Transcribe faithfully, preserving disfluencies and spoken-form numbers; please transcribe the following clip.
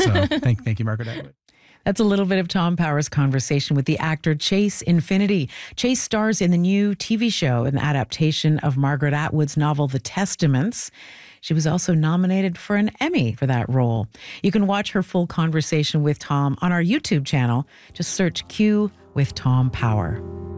So thank, thank you, Margaret Atwood. That's a little bit of Tom Power's conversation with the actor Chase Infinity. Chase stars in the new T V show, an adaptation of Margaret Atwood's novel, The Testaments. She was also nominated for an Emmy for that role. You can watch her full conversation with Tom on our YouTube channel. Just search Q with Tom Power.